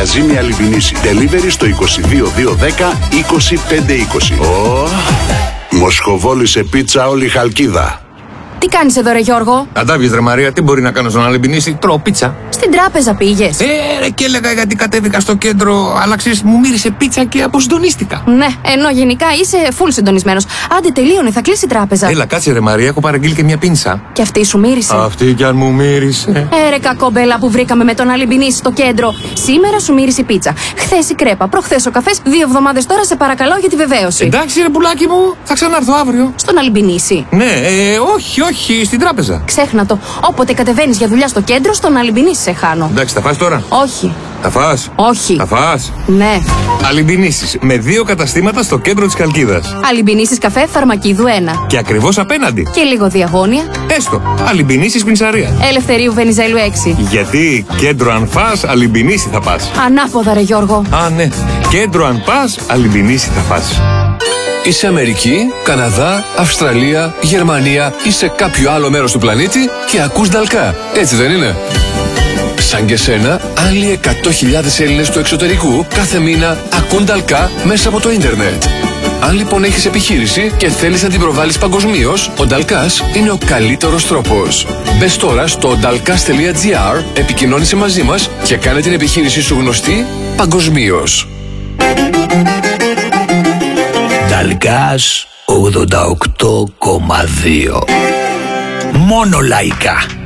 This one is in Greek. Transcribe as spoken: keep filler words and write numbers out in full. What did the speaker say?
Μαγκαζίνι Αλιμπινίση. Delivery στο είκοσι δύο δύο δέκα είκοσι πέντε είκοσι. Ω, Μοσχοβόλη σε πίτσα όλη Χαλκίδα. Τι κάνεις εδώ, ρε Γιώργο? Αντάβιες, ρε Μαρία, τι μπορεί να κάνω στον Αλιμπινίση? Τρώω πίτσα. Στην τράπεζα πήγες? Ε, ρε, και έλεγα γιατί κατέβηκα στο κέντρο, αλλά ξέρεις, μου μύρισε πίτσα και αποσυντονίστηκα. Ναι, ενώ γενικά είσαι full συντονισμένος. Άντε, τελείωνε, θα κλείσει η τράπεζα. Έλα, κάτσε, ρε Μαρία, έχω παραγγείλει και μια πίνσα. Και αυτή σου μύρισε? Αυτή κι αν μου μύρισε. Ε, ρε κακόμπελα που βρήκαμε με τον Αλιμπινίση στο κέντρο. Σήμερα σου μύρισε η πίτσα. Χθες η κρέπα, προχθές ο καφές. Δύο εβδομάδες τώρα σε παρακαλώ για τη βεβαίωση. Εντάξει, ρε πουλάκι μου, θα ξανάρθω αύριο. Στον Αλιμπινίση? Ναι, ε, όχι, όχι, στην τράπεζα. Ξέχνα το. Όποτε κατεβαίνεις για δουλειά στο κέντρο, στον Αλιμπινίση σε χάνω. Εντάξει, θα φας τώρα? Όχι. Θα φας? Όχι. Θα φας? Ναι. Αλιμπινίσεις με δύο καταστήματα στο κέντρο της Χαλκίδας. Αλιμπινίσεις καφέ Φαρμακίδου ένα. Και ακριβώς απέναντι. Και λίγο διαγώνια. Έστω. Αλιμπινίσεις Πινσαρία. Ελευθερίου Βενιζέλου έξι. Γιατί κέντρο αν φας, Αλιμπινίση θα πας. Ανάποδα, ρε Γιώργο. Α, ναι. Κέντρο αν πας, Αλιμπινίση θα πας. Είσαι Αμερική, Καναδά, Αυστραλία, Γερμανία ή σε κάποιο άλλο μέρος του πλανήτη και ακούς Νταλκά. Έτσι δεν είναι? Σαν και σένα, άλλοι εκατό χιλιάδες Έλληνες του εξωτερικού κάθε μήνα ακούν Νταλκά μέσα από το ίντερνετ. Αν λοιπόν έχεις επιχείρηση και θέλεις να την προβάλλεις παγκοσμίως, ο Νταλκάς είναι ο καλύτερος τρόπος. Μπες τώρα στο νταλκάς τελεία τζι άρ, επικοινώνησε μαζί μας και κάνε την επιχείρησή σου γνωστή παγκοσμίως. Νταλκάς ογδόντα οκτώ κόμμα δύο. Μόνο λαϊκά.